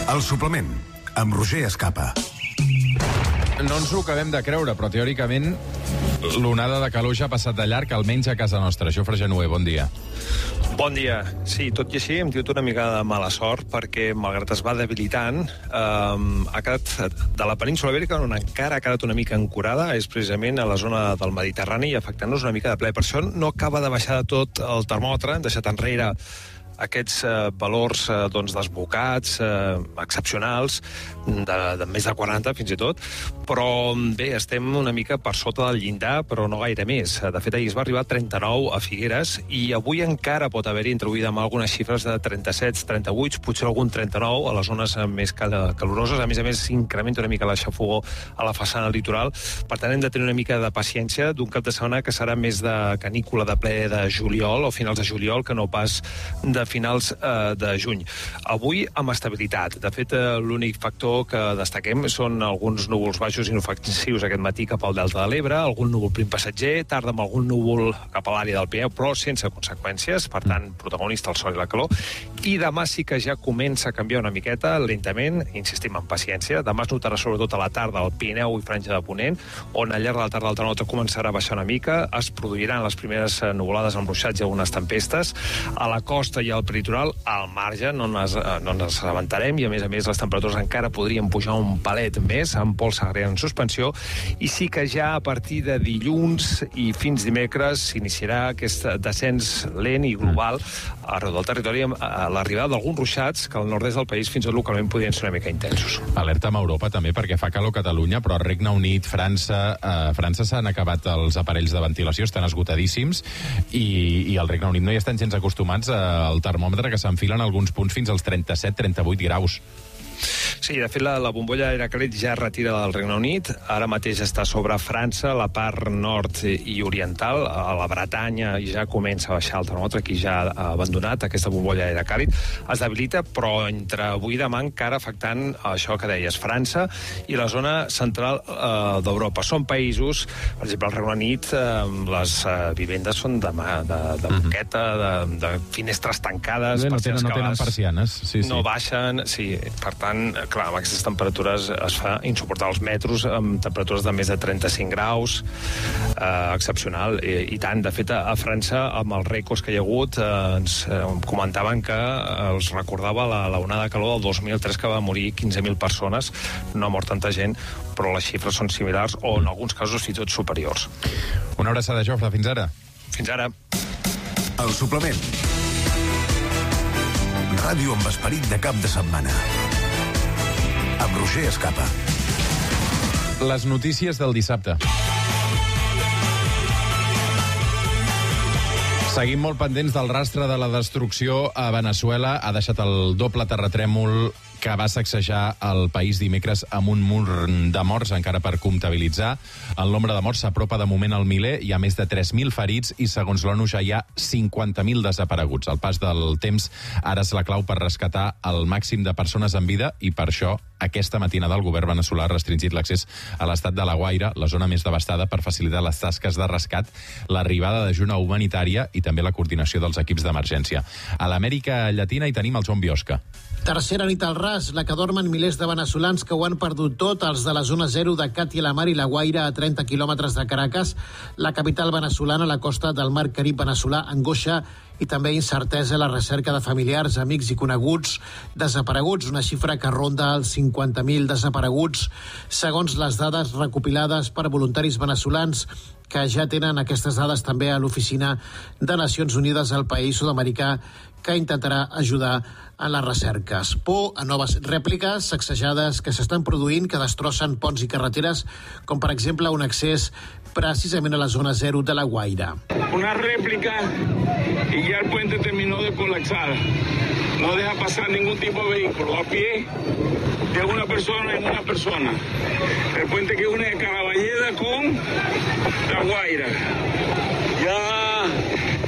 El suplement, amb Roger Escapa. No ens ho acabem de creure, però teòricament l'onada de calor ja ha passat de llarg, almenys a casa nostra. Jofre Genuer, bon dia. Bon dia. Sí, tot i així hem tingut una mica de mala sort perquè, malgrat es va debilitant, ha quedat de la península Ibèrica on encara ha quedat una mica ancorada, és precisament a la zona del Mediterrani i afectant-nos una mica de ple. Per això no acaba de baixar de tot el termòmetre, hem deixat enrere aquests valors desbocats, excepcionals, de més de 40 fins i tot, però bé, estem una mica per sota del llindar, però no gaire més. De fet, ahir es va arribar a 39 a Figueres i avui encara pot haver-hi introduïda amb algunes xifres de 37, 38, potser algun 39 a les zones més caloroses. A més, s'incrementa una mica la xafogor a la façana litoral. Per tant, hem de tenir una mica de paciència d'un cap de setmana que serà més de canícula de ple de juliol o finals de juliol que no pas de finals de juny. Avui amb estabilitat. De fet, l'únic factor que destaquem són alguns núvols baixos inofensius aquest matí cap al Delta de l'Ebre, algun núvol prim passatger, tarda amb algun núvol cap a l'àrea del Pirineu, però sense conseqüències, per tant, protagonista el sol i la calor. I demà sí que ja comença a canviar una miqueta, lentament, insistim en paciència. Demà es notarà sobretot a la tarda al Pirineu i Franja de Ponent, on al llarg de la tarda el termòmetre començarà a baixar una mica, es produiran les primeres nuvolades amb ruixats i algunes tempestes. A la costa i al peritoral, al marge, no ens assabentarem, i a més les temperatures encara podrien pujar un palet més, amb pols agregant en suspensió, i sí que ja a partir de dilluns i fins dimecres s'iniciarà aquest descens lent i global arreu del territori amb l'arribada d'alguns ruixats que al nord-est del país fins i tot localment podrien ser una mica intensos. Alerta amb Europa també perquè fa calor a Catalunya, però al Regne Unit, França s'han acabat els aparells de ventilació, estan esgotadíssims, i al Regne Unit no hi estan gens acostumats al termòmetre, que s'enfilen alguns punts fins als 37-38 graus. Sí, de fet, la bombolla d'aire càlid ja es retira del Regne Unit. Ara mateix està sobre França, la part nord i oriental. A la Bretanya ja comença a baixar el termòmetre, aquí ja ha abandonat aquesta bombolla d'aire càlid. Es debilita, però entre avui i demà encara afectant això que deies, França i la zona central d'Europa. Són països, per exemple, al Regne Unit, les vivendes són de moqueta, de finestres tancades. No tenen persianes. Sí. No baixen, sí. Per tant, clar, amb aquestes temperatures es fa insuportable. Els metros amb temperatures de més de 35 graus, excepcional. I tant, de fet, a França, amb els rècords que hi ha hagut, ens comentaven que els recordava la onada de calor del 2003, que va morir 15.000 persones. No ha mort tanta gent, però les xifres són similars o, en alguns casos, fins i tot superiors. Una abraçada, Jofre. Fins ara. Fins ara. El suplement. Ràdio amb esperit de cap de setmana. Amb Roger Escapa. Les notícies del dissabte. Seguim molt pendents del rastre de la destrucció a Veneçuela. Ha deixat el doble terratrèmol que va sacsejar el país dimecres amb un munt de morts encara per comptabilitzar. El nombre de morts s'apropa de moment al miler, hi ha més de 3.000 ferits i segons l'ONU ja hi ha 50.000 desapareguts. El pas del temps ara és la clau per rescatar el màxim de persones en vida i per això aquesta matinada el govern veneçolà ha restringit l'accés a l'estat de La Guaira, la zona més devastada, per facilitar les tasques de rescat, l'arribada d'ajuda humanitària i també la coordinació dels equips d'emergència. A l'Amèrica Llatina hi tenim el Joan Biosca. Tercera nit al ras, la que dormen milers de veneçolans que ho han perdut tot, els de la zona zero de Cati la Mar i la Guaira, a 30 quilòmetres de Caracas, la capital veneçolana, a la costa del mar Carib veneçolà, angoixa i també incertesa a la recerca de familiars, amics i coneguts desapareguts, una xifra que ronda els 50.000 desapareguts, segons les dades recopilades per voluntaris veneçolans que ja tenen aquestes dades també a l'oficina de Nacions Unides al país sud-americà, que intentarà ajudar en les recerques. Por a noves rèpliques sacsejades que s'estan produint, que destrossen ponts i carreteres, com per exemple un accés precisament a la zona zero de La Guaira. Una réplica y ya el puente terminó de colapsar. No deja pasar ningún tipo de vehículo a pie de una persona en una persona. El puente que une Caraballeda con La Guaira. Ya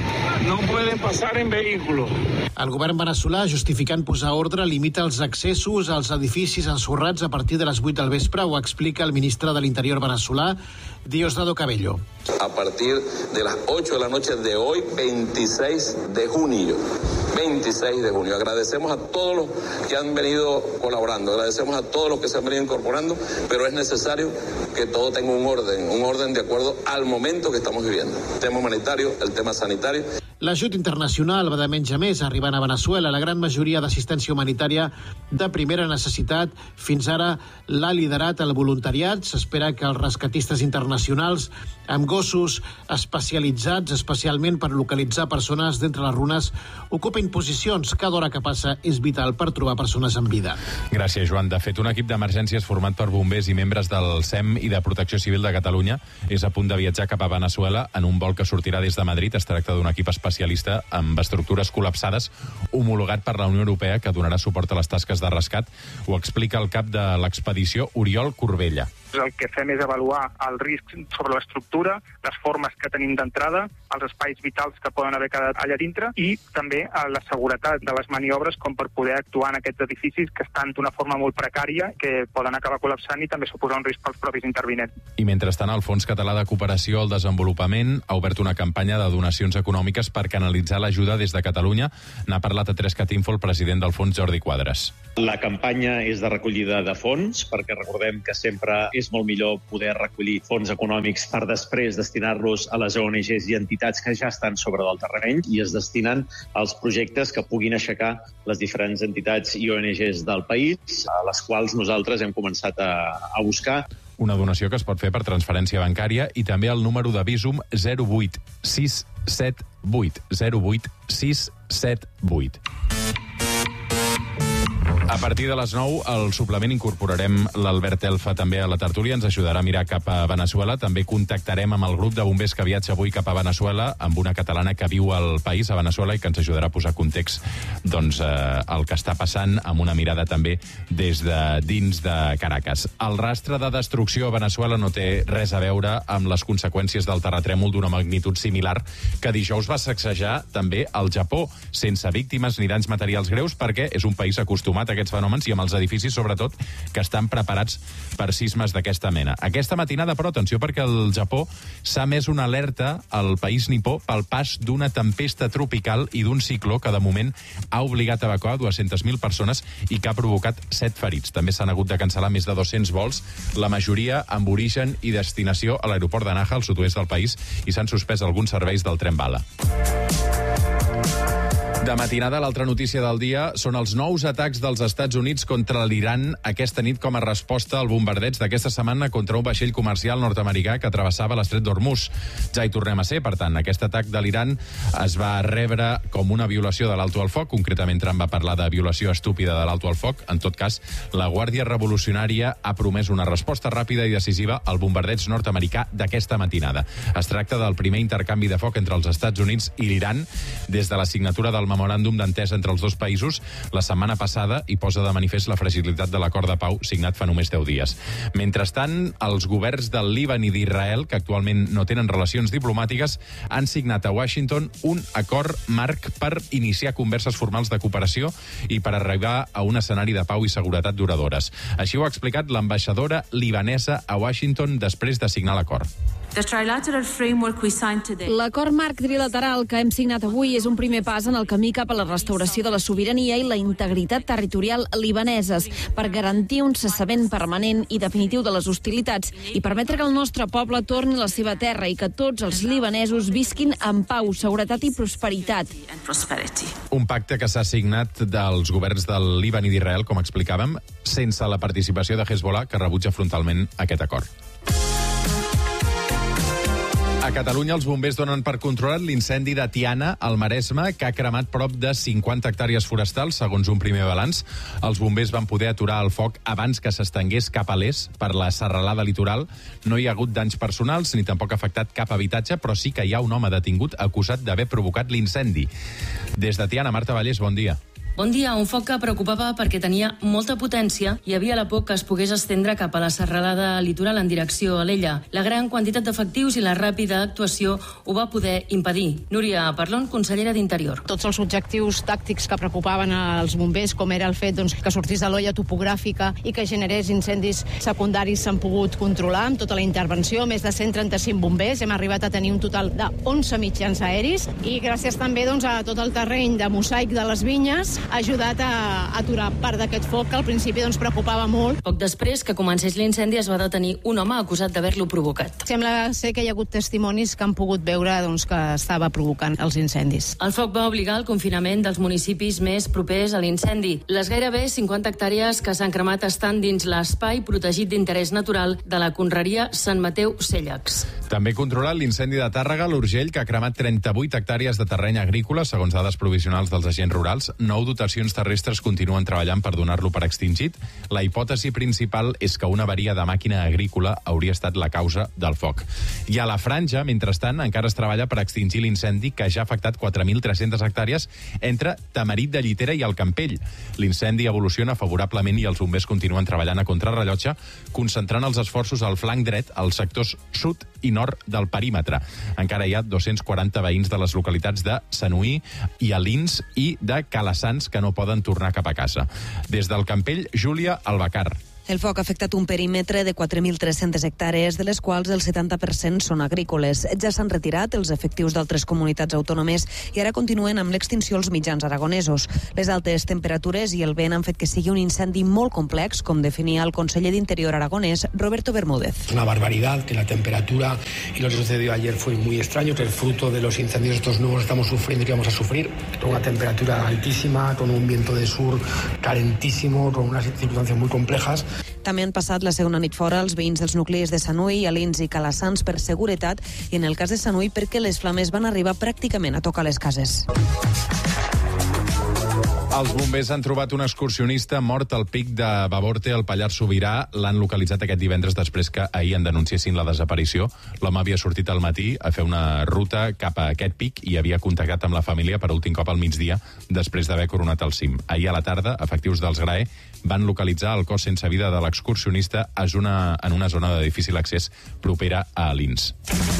no pueden pasar en vehículos. El govern veneçolà, justificant posar ordre, limita els accessos als edificis ensorrats a partir de les 8 del vespre, ho explica el ministre de l'Interior veneçolà, Diosdado Cabello. A partir de las 8 de la noche de hoy, 26 de junio. 26 de junio. Agradecemos a todos los que han venido colaborando, agradecemos a todos los que se han venido incorporando, pero es necesario que todo tenga un orden de acuerdo al momento que estamos viviendo. El tema humanitario, el tema sanitario. L'ajut internacional va de menys a més arribant a Veneçuela. La gran majoria d'assistència humanitària de primera necessitat fins ara l'ha liderat el voluntariat. S'espera que els rescatistes internacionals amb gossos especialitzats especialment per localitzar persones d'entre les runes ocupin posicions. Cada hora que passa és vital per trobar persones en vida. Gràcies, Joan. De fet, un equip d'emergències format per bombers i membres del SEM i de Protecció Civil de Catalunya és a punt de viatjar cap a Veneçuela en un vol que sortirà des de Madrid. Es tracta d'un equip especialista amb estructures col·lapsades homologat per la Unió Europea que donarà suport a les tasques de rescat. Ho explica el cap de l'expedició, Oriol Corbella. El que fem és avaluar el risc sobre l'estructura, les formes que tenim d'entrada, els espais vitals que poden haver quedat allà dintre i també la seguretat de les maniobres com per poder actuar en aquests edificis que estan d'una forma molt precària, que poden acabar col·lapsant i també suposar un risc pels propis intervinents. I mentrestant, el Fons Català de Cooperació al Desenvolupament ha obert una campanya de donacions econòmiques per canalitzar l'ajuda des de Catalunya. N'ha parlat a 3cat Info el president del fons, Jordi Quadras. La campanya és de recollida de fons, perquè recordem que sempre és molt millor poder recollir fons econòmics per després destinar-los a les ONGs i entitats que ja estan sobre del terreny i es destinen als projectes que puguin aixecar les diferents entitats i ONGs del país, a les quals nosaltres hem començat a buscar. Una donació que es pot fer per transferència bancària i també el número de Bizum 08678. 08678. A partir de les 9, al suplement incorporarem l'Albert Elfa també a la tertúlia. Ens ajudarà a mirar cap a Veneçuela. També contactarem amb el grup de bombers que viatja avui cap a Veneçuela, amb una catalana que viu al país, a Veneçuela, i que ens ajudarà a posar context el que està passant, amb una mirada també des de dins de Caracas. El rastre de destrucció a Veneçuela no té res a veure amb les conseqüències del terratrèmol d'una magnitud similar que dijous va sacsejar també al Japó, sense víctimes ni danys materials greus, perquè és un país acostumat a aquests fenòmens i amb els edificis, sobretot, que estan preparats per sismes d'aquesta mena. Aquesta matinada, però, atenció, perquè el Japó s'ha emès una alerta al país nipó pel pas d'una tempesta tropical i d'un cicló que, de moment, ha obligat a evacuar 200.000 persones i que ha provocat 7 ferits. També s'han hagut de cancel·lar més de 200 vols, la majoria amb origen i destinació a l'aeroport de Naha, al sud-oest del país, i s'han suspès alguns serveis del tren bala. De matinada, l'altra notícia del dia són els nous atacs dels Estats Units contra l'Iran aquesta nit com a resposta al bombardeig d'aquesta setmana contra un vaixell comercial nord-americà que travessava l'estret d'Hormuz. Ja hi tornem a ser, per tant, aquest atac de l'Iran es va rebre com una violació de l'alto al foc. Concretament, Trump va parlar de violació estúpida de l'alto al foc. En tot cas, la Guàrdia Revolucionària ha promès una resposta ràpida i decisiva al bombardeig nord-americà d'aquesta matinada. Es tracta del primer intercanvi de foc entre els Estats Units i l'Iran des de la signatura del memoràndum d'entesa entre els dos països la setmana passada i posa de manifest la fragilitat de l'acord de pau signat fa només 10 dies. Mentrestant, els governs del Líban i d'Israel, que actualment no tenen relacions diplomàtiques, han signat a Washington un acord marc per iniciar converses formals de cooperació i per arribar a un escenari de pau i seguretat duradores. Així ho ha explicat l'ambaixadora libanesa a Washington després de signar l'acord. L'acord marc trilateral que hem signat avui és un primer pas en el camí cap a la restauració de la sobirania i la integritat territorial libaneses per garantir un cessament permanent i definitiu de les hostilitats i permetre que el nostre poble torni a la seva terra i que tots els libanesos visquin en pau, seguretat i prosperitat. Un pacte que s'ha signat dels governs del Líban i d'Israel, com explicàvem, sense la participació de Hezbollah, que rebutja frontalment aquest acord. A Catalunya, els bombers donen per controlat l'incendi de Tiana, al Maresme, que ha cremat prop de 50 hectàrees forestals, segons un primer balanç. Els bombers van poder aturar el foc abans que s'estengués cap a l'est per la serralada litoral. No hi ha hagut danys personals ni tampoc ha afectat cap habitatge, però sí que hi ha un home detingut acusat d'haver provocat l'incendi. Des de Tiana, Marta Vallès, bon dia. Bon dia, un foc que preocupava perquè tenia molta potència i hi havia la por que es pogués estendre cap a la serralada litoral en direcció a l'Ella. La gran quantitat d'efectius i la ràpida actuació ho va poder impedir. Núria Parlon, consellera d'Interior. Tots els objectius tàctics que preocupaven als bombers, com era el fet que sortís de l'olla topogràfica i que generés incendis secundaris, s'han pogut controlar amb tota la intervenció. Més de 135 bombers. Hem arribat a tenir un total de 11 mitjans aeris i gràcies també a tot el terreny de mosaic de les vinyes ha ajudat a aturar part d'aquest foc que al principi preocupava molt. Poc després que comencés l'incendi es va detenir un home acusat d'haver-lo provocat. Sembla ser que hi ha hagut testimonis que han pogut veure que estava provocant els incendis. El foc va obligar al confinament dels municipis més propers a l'incendi. Les gairebé 50 hectàrees que s'han cremat estan dins l'espai protegit d'interès natural de la conreria Sant Mateu Cèllex. També controlat l'incendi de Tàrrega, l'Urgell, que ha cremat 38 hectàrees de terreny agrícola, segons dades provisionals dels agents rurals. 9 dotacions terrestres continuen treballant per donar-lo per extingit. La hipòtesi principal és que una avaria de màquina agrícola hauria estat la causa del foc. I a la Franja, mentrestant, encara es treballa per extingir l'incendi que ja ha afectat 4.300 hectàrees entre Tamarit de Llitera i el Campell. L'incendi evoluciona favorablement i els bombers continuen treballant a contrarrellotge, concentrant els esforços al flanc dret, als sectors sud i nord del perímetre. Encara hi ha 240 veïns de les localitats de Sanuí i Alins i de Calassans que no poden tornar cap a casa. Des del Campell, Júlia Albacar. El foc ha afectat un perímetre de 4.300 hectàrees, de les quals el 70% són agrícoles. Ja s'han retirat els efectius d'altres comunitats autònomes i ara continuen amb l'extinció els mitjans aragonesos. Les altes temperatures i el vent han fet que sigui un incendi molt complex, com definia el conseller d'Interior aragonès, Roberto Bermúdez. Una barbaridad, que la temperatura y lo que sucedió ayer fue muy extraño, que el fruto de los incendios estos nuevos estamos sufriendo y que vamos a sufrir, con una temperatura altísima, con un viento de sur calentísimo, con unas circunstancias muy complejas. També han passat la segona nit fora els veïns dels nuclis de Sanuí, Alins i Calassans per seguretat i en el cas de Sanuí perquè les flames van arribar pràcticament a tocar les cases. Els bombers han trobat un excursionista mort al pic de Bavorte, al Pallars Sobirà. L'han localitzat aquest divendres després que ahir en denunciessin la desaparició. L'home havia sortit al matí a fer una ruta cap a aquest pic i havia contactat amb la família per últim cop al migdia després d'haver coronat el cim. Ahir a la tarda, efectius dels GRAE van localitzar el cos sense vida de l'excursionista en una zona de difícil accés propera a Alins.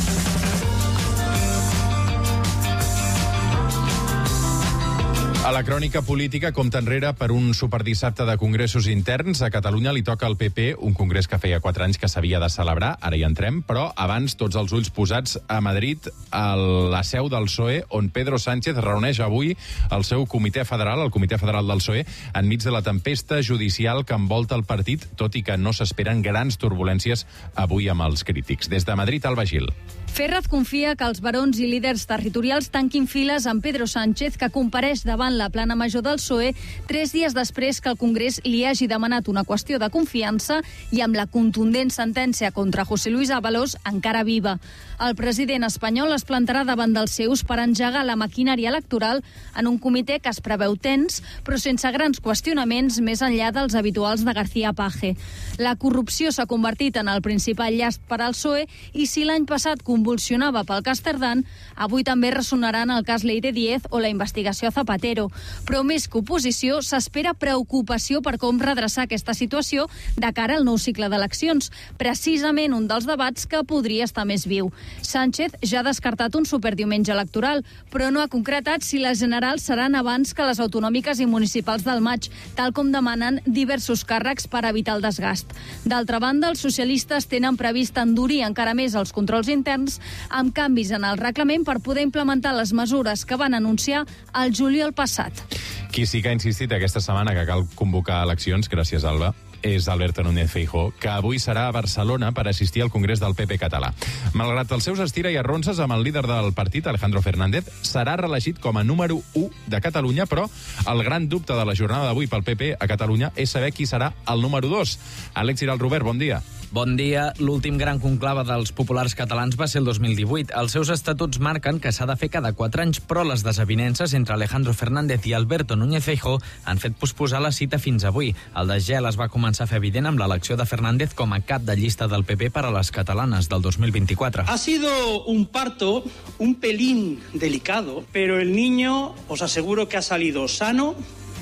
A la crònica política, compta enrere per un superdissabte de congressos interns. A Catalunya li toca al PP un congrés que feia 4 anys que s'havia de celebrar, ara hi entrem, però abans tots els ulls posats a Madrid, a la seu del PSOE, on Pedro Sánchez reuneix avui el seu comitè federal, el comitè federal del PSOE, enmig de la tempesta judicial que envolta el partit, tot i que no s'esperen grans turbulències avui amb els crítics. Des de Madrid, Alba Gil. Ferraz confia que els barons i líders territorials tanquin files amb Pedro Sánchez, que compareix davant la plana major del PSOE 3 dies després que el Congrés li hagi demanat una qüestió de confiança i amb la contundent sentència contra José Luis Ábalos encara viva. El president espanyol es plantarà davant dels seus per engegar la maquinària electoral en un comitè que es preveu tens, però sense grans qüestionaments més enllà dels habituals de García Page. La corrupció s'ha convertit en el principal llast per al PSOE i si l'any passat convulsionava pel cas Tardán, avui també ressonaran el cas Leire Díez o la investigació Zapatero. Però més que oposició, s'espera preocupació per com redreçar aquesta situació de cara al nou cicle d'eleccions, precisament un dels debats que podria estar més viu. Sánchez ja ha descartat un superdiumenge electoral, però no ha concretat si les generals seran abans que les autonòmiques i municipals del maig, tal com demanen diversos càrrecs per evitar el desgast. D'altra banda, els socialistes tenen previst endurir encara més els controls interns amb canvis en el reglament per poder implementar les mesures que van anunciar el juliol passat. Qui sí que ha insistit aquesta setmana que cal convocar eleccions, gràcies Alba, és Alberto Núñez Feijóo, que avui serà a Barcelona per assistir al Congrés del PP català. Malgrat els seus estira i arronses amb el líder del partit, Alejandro Fernández, serà reelegit com a número 1 de Catalunya, però el gran dubte de la jornada d'avui pel PP a Catalunya és saber qui serà el número 2. Àlex Giralt Robert, bon dia. Bon dia. L'últim gran conclave dels populars catalans va ser el 2018. Els seus estatuts marquen que s'ha de fer cada 4 anys, però les desavinences entre Alejandro Fernández i Alberto Núñez Feijóo han fet posposar la cita fins avui. El desgel es va començar a fer evident amb l'elecció de Fernández com a cap de llista del PP per a les catalanes del 2024. Ha sido un parto un pelín delicado, pero el niño os aseguro que ha salido sano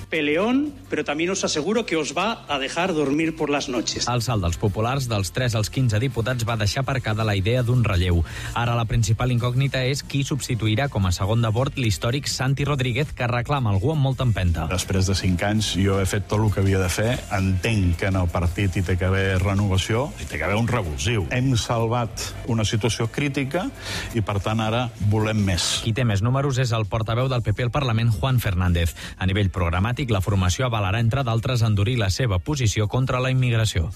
peleón, pero también os aseguro que os va a dejar dormir por las noches. El salt dels populars, dels 3 als 15 diputats, va deixar aparcada la idea d'un relleu. Ara la principal incògnita és qui substituirà com a segon de bord l'històric Santi Rodríguez, que reclama algú amb molta empenta. Després de 5 anys jo he fet tot el que havia de fer. Entenc que en el partit hi té que haver renovació, hi té que haver un revulsiu. Hem salvat una situació crítica i, per tant, ara volem més. Qui té més números és el portaveu del PP al Parlament, Juan Fernández. A nivell programàtic, la formació avalarà, entre d'altres, endurir la seva posició contra la immigració.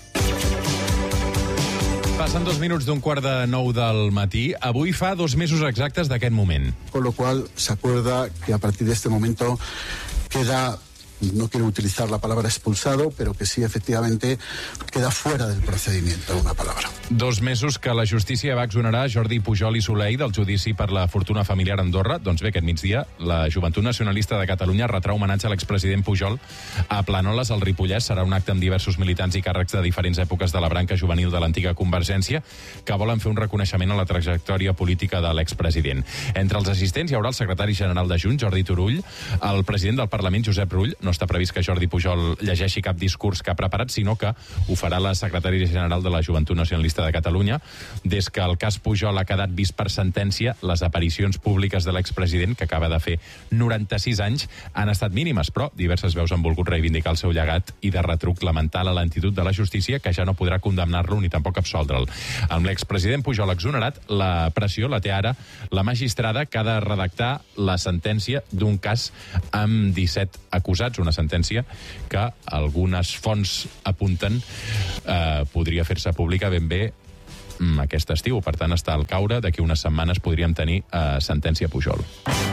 Passen 2 minuts d'un 8:45 del matí. Avui fa 2 mesos exactes d'aquest moment. Con lo cual se acuerda que a partir de este momento queda, no quiero utilizar la palabra expulsado, pero que sí, efectivamente, queda fuera del procedimiento, una palabra. 2 mesos que la justícia va exonerar Jordi Pujol i Soleil del judici per la fortuna familiar a Andorra. Doncs bé, aquest migdia, la Joventut Nacionalista de Catalunya retrà homenatge a l'expresident Pujol a Planoles, al Ripollès. Serà un acte amb diversos militants i càrrecs de diferents èpoques de la branca juvenil de l'antiga Convergència, que volen fer un reconeixement a la trajectòria política de l'expresident. Entre els assistents hi haurà el secretari general de Junts, Jordi Turull, el president del Parlament, Josep Rull. No està previst que Jordi Pujol llegeixi cap discurs que ha preparat, sinó que ho farà la secretària general de la Joventut Nacionalista de Catalunya. Des que el cas Pujol ha quedat vist per sentència, les aparicions públiques de l'expresident, que acaba de fer 96 anys, han estat mínimes, però diverses veus han volgut reivindicar el seu llegat i de retruc lamentar la lentitud de la justícia, que ja no podrà condemnar-lo ni tampoc absoldre'l. Amb l'expresident Pujol exonerat, la pressió la té ara la magistrada, que ha de redactar la sentència d'un cas amb 17 acusats, una sentència que algunes fonts apunten podria fer-se pública ben bé aquest estiu. Per tant, està al caure. D'aquí unes setmanes podríem tenir sentència Pujol.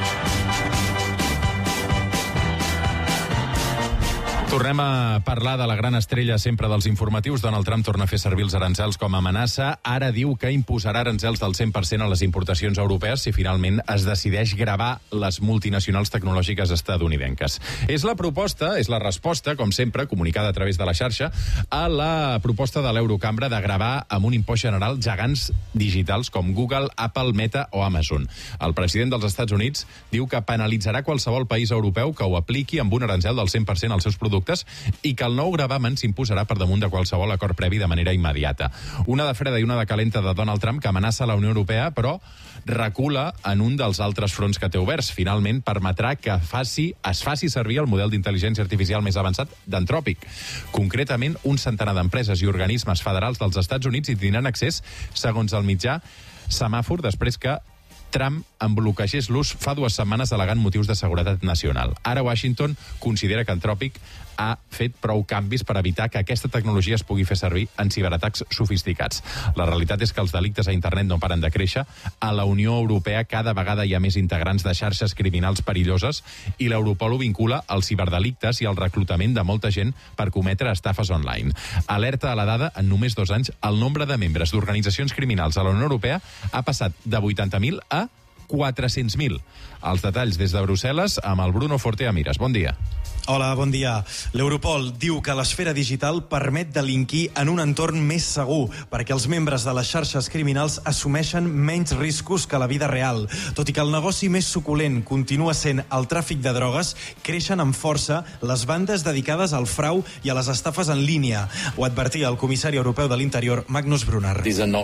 Tornem a parlar de la gran estrella sempre dels informatius. Donald Trump torna a fer servir els aranzels com a amenaça. Ara diu que imposarà aranzels del 100% a les importacions europees si finalment es decideix gravar les multinacionals tecnològiques estatunidenques. És la proposta, és la resposta, com sempre, comunicada a través de la xarxa, a la proposta de l'Eurocambra de gravar amb un impost general gegants digitals com Google, Apple, Meta o Amazon. El president dels Estats Units diu que penalitzarà qualsevol país europeu que ho apliqui amb un aranzel del 100% als seus productes i que el nou gravamen s'imposarà per damunt de qualsevol acord previ de manera immediata. Una de freda i una de calenta de Donald Trump, que amenaça la Unió Europea, però recula en un dels altres fronts que té oberts. Finalment permetrà que es faci servir el model d'intel·ligència artificial més avançat d'Anthropic. Concretament, un centenar d'empreses i organismes federals dels Estats Units hi tindran accés, segons el mitjà Semàfor, després que Trump en bloquegés l'ús fa 2 setmanes al·legant motius de seguretat nacional. Ara Washington considera que Anthropic ha fet prou canvis per evitar que aquesta tecnologia es pugui fer servir en ciberatacs sofisticats. La realitat és que els delictes a internet no paren de créixer. A la Unió Europea cada vegada hi ha més integrants de xarxes criminals perilloses i l'Europol ho vincula als ciberdelictes i al reclutament de molta gent per cometre estafes online. Alerta a la dada, en només 2 anys, el nombre de membres d'organitzacions criminals a la Unió Europea ha passat de 80.000 a 400.000. Els detalls des de Brussel·les amb el Bruno Forte Amires. Bon dia. Hola, bon dia. L'Europol diu que l'esfera digital permet delinquir en un entorn més segur perquè els membres de les xarxes criminals assumeixen menys riscos que la vida real. Tot i que el negoci més suculent continua sent el tràfic de drogues, creixen amb força les bandes dedicades al frau i a les estafes en línia. Ho advertia el comissari europeu de l'Interior, Magnus Brunner.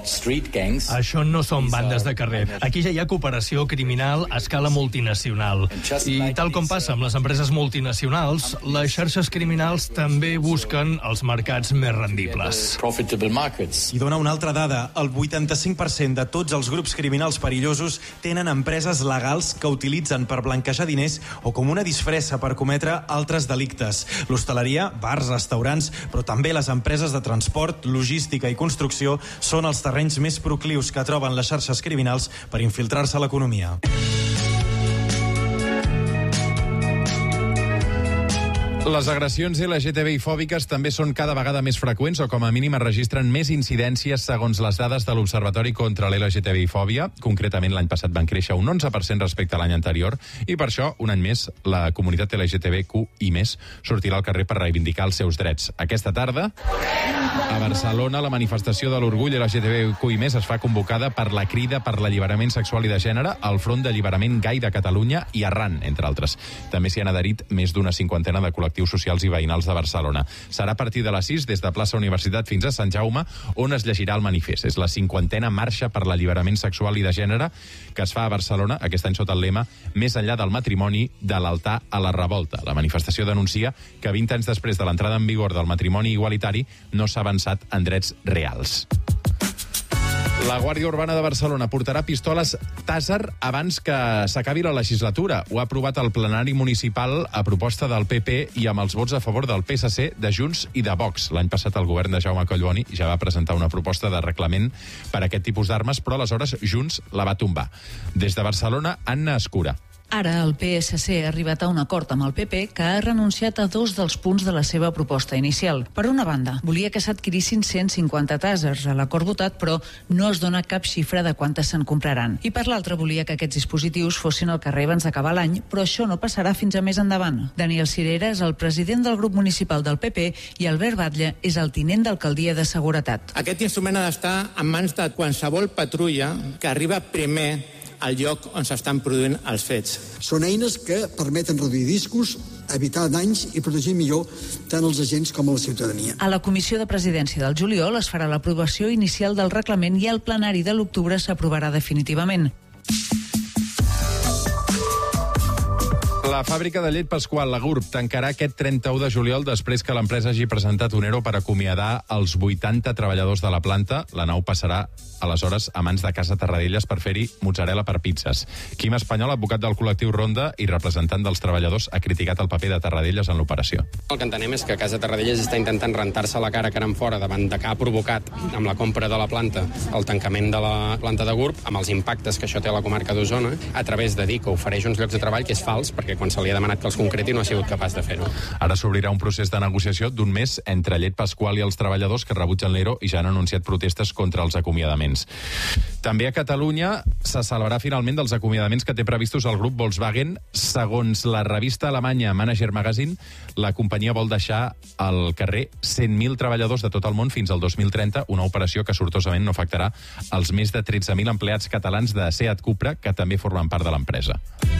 Això no són bandes de carrer. Aquí ja hi ha cooperació criminal a escala multinacional. I tal com passa amb les empreses multinacionals, les xarxes criminals també busquen els mercats més rendibles. I dona una altra dada. El 85% de tots els grups criminals perillosos tenen empreses legals que utilitzen per blanquejar diners o com una disfressa per cometre altres delictes. L'hostaleria, bars, restaurants, però també les empreses de transport, logística i construcció són els terrenys més proclius que troben les xarxes criminals per infiltrar-se a l'economia. Les agressions LGTBI-fòbiques també són cada vegada més freqüents o com a mínim es registren més incidències segons les dades de l'Observatori contra l'LGTBI-fòbia. Concretament, l'any passat van créixer un 11% respecte a l'any anterior i per això, un any més, la comunitat LGTBQI+ sortirà al carrer per reivindicar els seus drets. Aquesta tarda, a Barcelona, la manifestació de l'orgull LGTBQI+ es fa convocada per la Crida per l'Alliberament Sexual i de Gènere, el Front d'Alliberament Gai de Catalunya i Arran, entre altres. També s'hi han adherit més d'una cinquantena de col·lectius socials i veïnals de Barcelona. Serà a partir de les 6, des de plaça Universitat fins a Sant Jaume, on es llegirà el manifest. És la 50a marxa per l'alliberament sexual i de gènere que es fa a Barcelona, aquest any sota el lema Més enllà del matrimoni, de l'altar a la revolta. La manifestació denuncia que 20 anys després de l'entrada en vigor del matrimoni igualitari no s'ha avançat en drets reals. La Guàrdia Urbana de Barcelona portarà pistoles Taser abans que s'acabi la legislatura. Ho ha aprovat el plenari municipal a proposta del PP i amb els vots a favor del PSC, de Junts i de Vox. L'any passat el govern de Jaume Collboni ja va presentar una proposta de reglament per a aquest tipus d'armes, però aleshores Junts la va tombar. Des de Barcelona, Anna Escura. Ara el PSC ha arribat a un acord amb el PP que ha renunciat a 2 dels punts de la seva proposta inicial. Per una banda, volia que s'adquirissin 150 tasers a l'acord votat, però no es dona cap xifra de quantes se'n compraran. I per l'altra, volia que aquests dispositius fossin al carrer abans d'acabar l'any, però això no passarà fins a més endavant. Daniel Cirera és el president del grup municipal del PP i Albert Batlle és el tinent d'alcaldia de Seguretat. Aquest instrument ha d'estar en mans de qualsevol patrulla que arriba primer al lloc on s'estan produint els fets. Són eines que permeten reduir riscos, evitar danys i protegir millor tant els agents com a la ciutadania. A la Comissió de Presidència del juliol es farà l'aprovació inicial del reglament i al plenari de l'octubre s'aprovarà definitivament. La fàbrica de llet Pasqual, la GURB, tancarà aquest 31 de juliol després que l'empresa hagi presentat un ERO per acomiadar els 80 treballadors de la planta. La nau passarà, aleshores, a mans de Casa Tarradellas per fer-hi mozzarella per pizzas. Quim Espanyol, advocat del col·lectiu Ronda i representant dels treballadors, ha criticat el paper de Tarradellas en l'operació. El que entenem és que Casa Tarradellas està intentant rentar-se la cara en fora davant de que ha provocat amb la compra de la planta el tancament de la planta de GURB, amb els impactes que això té a la comarca d'Osona, a través de dir que ofereix uns llocs de treball, que és fals, perquè quan se li ha demanat que els concreti no ha sigut capaç de fer-ho. Ara s'obrirà un procés de negociació d'un mes entre Llet Pasqual i els treballadors que rebutgen l'ERO i ja han anunciat protestes contra els acomiadaments. També a Catalunya se celebrarà finalment dels acomiadaments que té previstos el grup Volkswagen. Segons la revista alemanya Manager Magazine, la companyia vol deixar al carrer 100.000 treballadors de tot el món fins al 2030, una operació que sortosament no afectarà els més de 13.000 empleats catalans de Seat Cupra, que també formen part de l'empresa.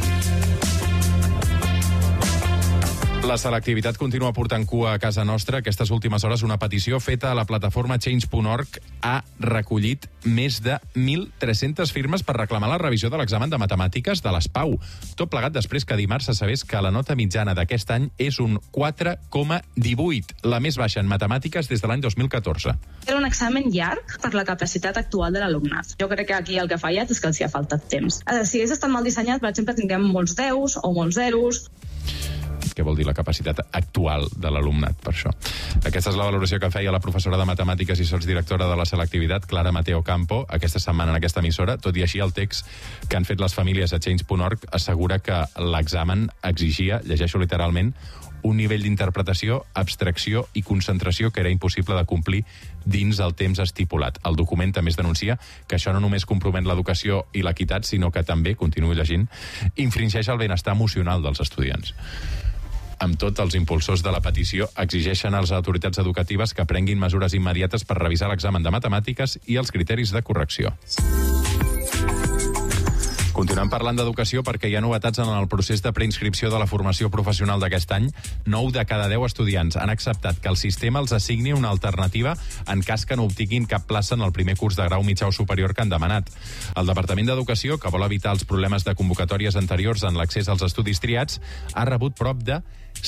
La selectivitat continua portant cua a casa nostra. Aquestes últimes hores, una petició feta a la plataforma Change.org ha recollit més de 1.300 firmes per reclamar la revisió de l'examen de matemàtiques de les PAU. Tot plegat després que dimarts se sabés que la nota mitjana d'aquest any és un 4,18, la més baixa en matemàtiques des de l'any 2014. Era un examen llarg per la capacitat actual de l'alumnat. Jo crec que aquí el que ha fallat és que els hi ha faltat temps. Si hagués estat mal dissenyat, per exemple, tindríem molts 10 o molts zeros. Què vol dir la capacitat actual de l'alumnat, per això? Aquesta és la valoració que feia la professora de matemàtiques i sotsdirectora de la selectivitat, Clara Mateo Campo, aquesta setmana en aquesta emissora. Tot i així, el text que han fet les famílies a Change.org assegura que l'examen exigia, llegeixo literalment, un nivell d'interpretació, abstracció i concentració que era impossible de complir dins el temps estipulat. El document també es denuncia que això no només compromet l'educació i l'equitat, sinó que també, continuo llegint, infringeix el benestar emocional dels estudiants. Amb tot, els impulsors de la petició exigeixen a les autoritats educatives que prenguin mesures immediates per revisar l'examen de matemàtiques i els criteris de correcció. Continuem parlant d'educació perquè hi ha novetats en el procés de preinscripció de la formació professional d'aquest any. 9 de cada 10 estudiants han acceptat que el sistema els assigni una alternativa en cas que no obtinguin cap plaça en el primer curs de grau mitjà o superior que han demanat. El Departament d'Educació, que vol evitar els problemes de convocatòries anteriors en l'accés als estudis triats, ha rebut prop de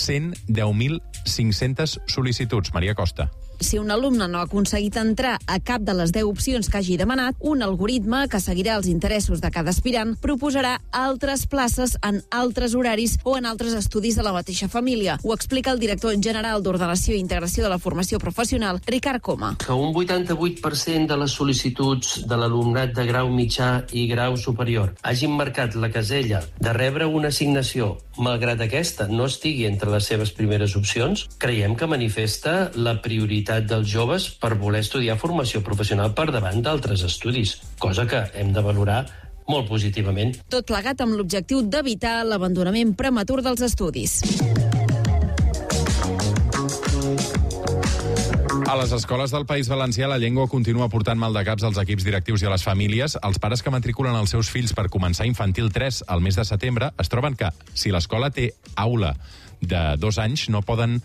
110.500 sol·licituds. Maria Costa. Si un alumne no ha aconseguit entrar a cap de les 10 opcions que hagi demanat, un algoritme que seguirà els interessos de cada aspirant proposarà altres places en altres horaris o en altres estudis de la mateixa família. Ho explica el director general d'Ordenació i Integració de la Formació Professional, Ricard Coma. Que un 88% de les sol·licituds de l'alumnat de grau mitjà i grau superior hagin marcat la casella de rebre una assignació malgrat aquesta no estigui entre les seves primeres opcions, creiem que manifesta la prioritat dels joves per voler estudiar formació professional per davant d'altres estudis, cosa que hem de valorar molt positivament. Tot plegat amb l'objectiu d'evitar l'abandonament prematur dels estudis. A les escoles del País Valencià la llengua continua portant mal de caps als equips directius i a les famílies. Els pares que matriculen els seus fills per començar infantil 3 al mes de setembre es troben que, si l'escola té aula de 2 anys, no poden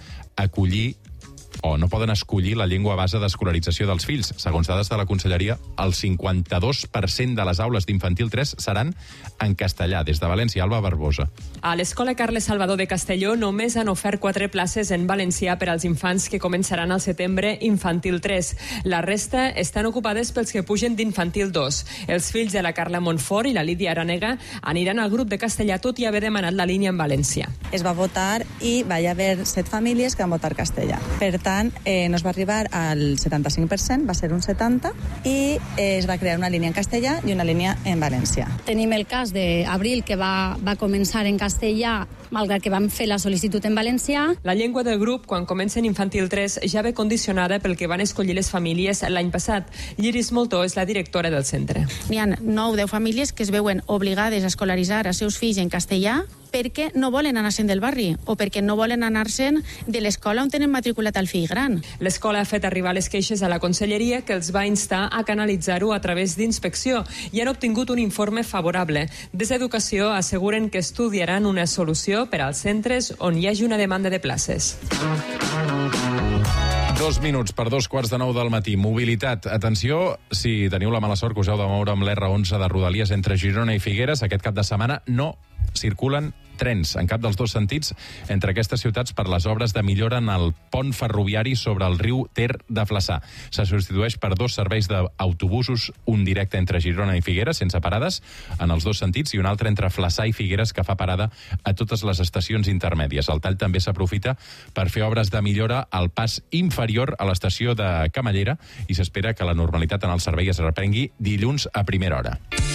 escollir la llengua base d'escolarització dels fills. Segons dades de la Conselleria, el 52% de les aules d'infantil 3 seran en castellà. Des de València, Alba Barbosa. A l'Escola Carles Salvador de Castelló només han ofert 4 places en valencià per als infants que començaran al setembre infantil 3. La resta estan ocupades pels que pugen d'infantil 2. Els fills de la Carla Montfort i la Lídia Aranega aniran al grup de castellà tot i haver demanat la línia en valencià. Es va votar i va haver 7 famílies que van votar castellà. Per tant, no es va arribar al 75%, va ser un 70%, i es va crear una línia en castellà i una línia en valencià. Tenim el cas d'Abril, que va començar en castellà, malgrat que vam fer la sol·licitud en valencià. La llengua del grup, quan comencen infantil 3, ja ve condicionada pel que van escollir les famílies l'any passat. Lliris Moltó és la directora del centre. N'hi ha 9 o 10 famílies que es veuen obligades a escolaritzar els seus fills en castellà perquè no volen anar-se'n del barri o perquè no volen anar-se'n de l'escola on tenen matriculat el fill gran. L'escola ha fet arribar les queixes a la Conselleria, que els va instar a canalitzar-ho a través d'inspecció, i han obtingut un informe favorable. Des d'Educació asseguren que estudiaran una solució per als centres on hi hagi una demanda de places. 2 minuts per 2:15 del matí. Mobilitat. Atenció, si teniu la mala sort que us heu de moure amb l'R11 de Rodalies entre Girona i Figueres, aquest cap de setmana no circulen trens en cap dels dos sentits entre aquestes ciutats per les obres de millora en el pont ferroviari sobre el riu Ter de Flaçà. Se substitueix per 2 serveis d'autobusos, un directe entre Girona i Figueres, sense parades, en els 2 sentits, i un altre entre Flaçà i Figueres, que fa parada a totes les estacions intermèdies. El tall també s'aprofita per fer obres de millora al pas inferior a l'estació de Camallera, i s'espera que la normalitat en el servei es reprengui dilluns a primera hora.